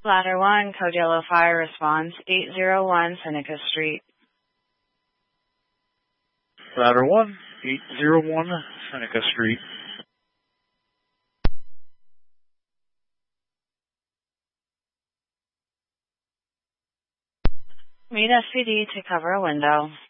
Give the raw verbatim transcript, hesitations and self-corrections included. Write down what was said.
Ladder one, Code Yellow Fire response, eight zero one Seneca Street. Ladder one, eight zero one Seneca Street. Meet S P D to cover a window.